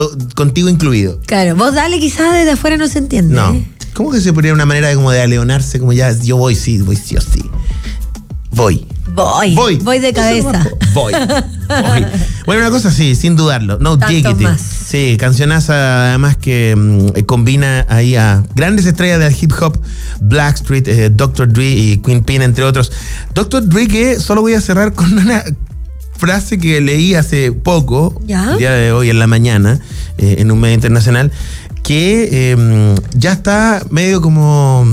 contigo incluido. Claro, vos dale, quizás desde afuera no se entiende. No. ¿Cómo que se podría una manera de como de aleonarse? Como ya, yo voy sí o sí. Voy de cabeza. Voy. Bueno, una cosa sí, sin dudarlo. No Diggity. Sí, cancionaza además que combina ahí a grandes estrellas del hip hop, Blackstreet, Dr. Dre y Queen Pin, entre otros. Dr. Dre, que solo voy a cerrar con una frase que leí hace poco, el día de hoy en la mañana, en un medio internacional, que ya está medio como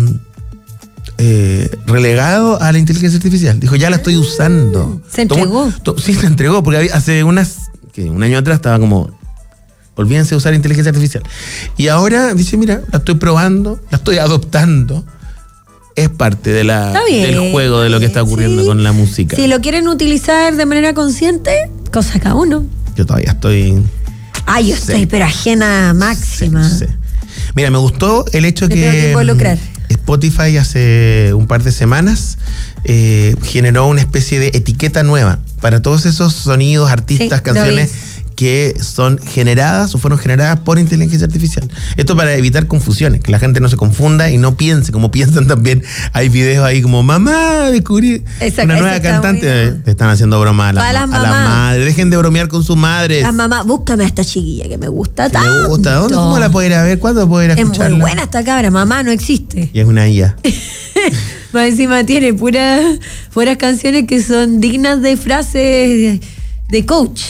relegado a la inteligencia artificial. Dijo, ya la estoy usando. ¿Se entregó? Sí, se entregó, porque hace un año atrás estaba como, olvídense de usar inteligencia artificial. Y ahora dice, mira, la estoy probando, la estoy adoptando. Es parte de del juego de lo que está ocurriendo con la música. Si lo quieren utilizar de manera consciente, cosa cada uno. Yo todavía estoy... yo estoy, pero ajena máxima. Sí. Mira, me gustó el hecho que Spotify hace un par de semanas generó una especie de etiqueta nueva para todos esos sonidos, artistas, canciones que son generadas o fueron generadas por inteligencia artificial. Esto para evitar confusiones, que la gente no se confunda y no piense, como piensan también. Hay videos ahí como, mamá, descubrí una nueva cantante. Te están haciendo broma a la madre. Dejen de bromear con sus madres. Las mamás, búscame a esta chiquilla que me gusta tanto. Me gusta. ¿Dónde? ¿Cómo la puedo ir a ver? ¿Cuándo puedo ir a escucharla? Es muy buena esta cabra, mamá, no existe. Y es una IA. Más encima tiene puras canciones que son dignas de frases de coach.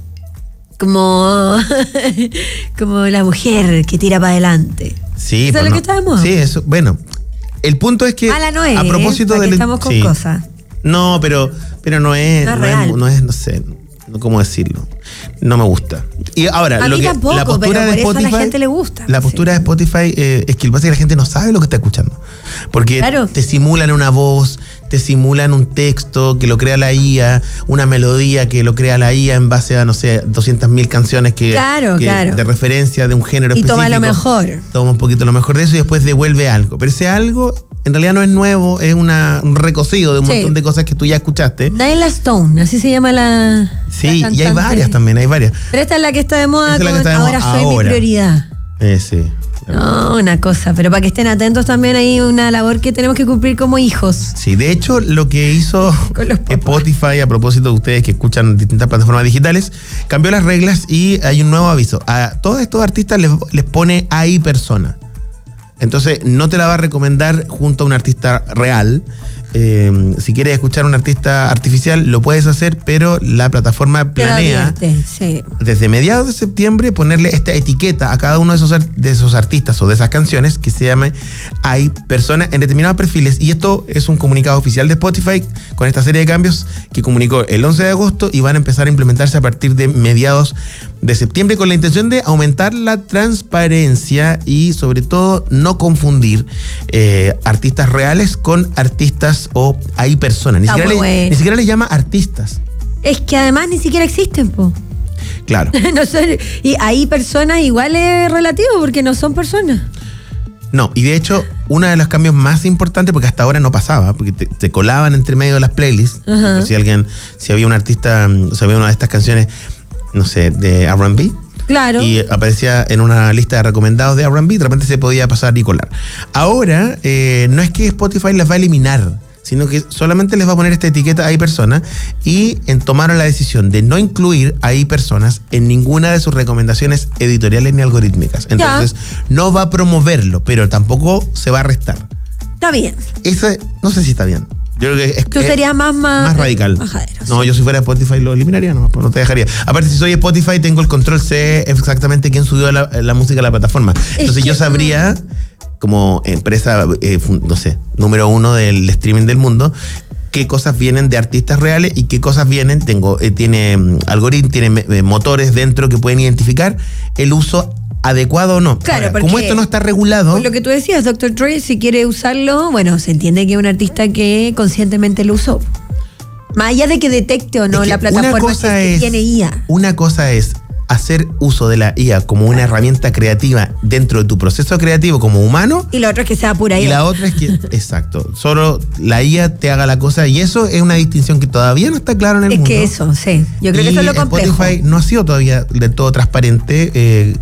Como la mujer que tira para adelante. Sí, ¿eso es lo que está de moda? Sí, eso. Bueno, el punto es que no es, a propósito de estamos con cosas. No, pero no es real. No sé, ¿cómo decirlo? No me gusta. Y ahora, a mí tampoco, la postura pero de Spotify, a la gente le gusta. La postura de Spotify es que lo que pasa es que la gente no sabe lo que está escuchando. Porque te simulan una voz, te simulan un texto que lo crea la IA, una melodía que lo crea la IA en base a, no sé, 200.000 canciones que de referencia de un género específico. Y toma lo mejor. Toma un poquito lo mejor de eso y después devuelve algo. Pero ese algo en realidad no es nuevo, es un recocido de un montón de cosas que tú ya escuchaste. Nyla Stone, así se llama la cantante. Y hay varias también, hay varias. Pero esta es la que está de moda con Ahora soy mi prioridad. Sí. No, una cosa, pero para que estén atentos también hay una labor que tenemos que cumplir como hijos. Sí, de hecho lo que hizo Spotify, a propósito de ustedes que escuchan distintas plataformas digitales, cambió las reglas y hay un nuevo aviso. A todos estos artistas les pone AI persona. Entonces no te la va a recomendar junto a un artista real. Si quieres escuchar a un artista artificial lo puedes hacer, pero la plataforma planea desde mediados de septiembre ponerle esta etiqueta a cada uno de esos artistas o de esas canciones que se llame hay personas en determinados perfiles. Y esto es un comunicado oficial de Spotify con esta serie de cambios que comunicó el 11 de agosto y van a empezar a implementarse a partir de mediados de septiembre con la intención de aumentar la transparencia y sobre todo no confundir artistas reales con artistas o hay personas. Ni siquiera les llama artistas. Es que además ni siquiera existen, po. Claro. No son, y hay personas igual es relativo porque no son personas. No, y de hecho, uno de los cambios más importantes, porque hasta ahora no pasaba, porque te colaban entre medio de las playlists. Si había un artista, había una de estas canciones, no sé, de R&B. Claro. Y aparecía en una lista de recomendados de R&B, de repente se podía pasar y colar. Ahora, no es que Spotify les va a eliminar, sino que solamente les va a poner esta etiqueta hay personas y tomaron la decisión de no incluir hay personas en ninguna de sus recomendaciones editoriales ni algorítmicas. Entonces, no va a promoverlo, pero tampoco se va a restar. Está bien. No sé si está bien. Yo creo que tú serías más radical. Majadero, no, yo si fuera Spotify lo eliminaría, no te dejaría. Aparte, si soy Spotify, tengo el control, sé exactamente quién subió la música a la plataforma. Entonces yo sabría, como empresa, no sé, número 1 del streaming del mundo, qué cosas vienen de artistas reales y qué cosas vienen, tiene algoritmos, tiene motores dentro que pueden identificar el uso adecuado o no. Claro, ahora, como esto no está regulado. Por lo que tú decías, Dr. Dre, si quiere usarlo, bueno, se entiende que es un artista que conscientemente lo usó. Más allá de que detecte o no la plataforma que tiene IA. Una cosa es hacer uso de la IA como una herramienta creativa dentro de tu proceso creativo como humano. Y lo otro es que sea pura IA. Y la otra es que, exacto, solo la IA te haga la cosa. Y eso es una distinción que todavía no está claro en el mundo. Es que eso, sí. Yo creo que eso es lo complejo. Spotify no ha sido todavía del todo transparente.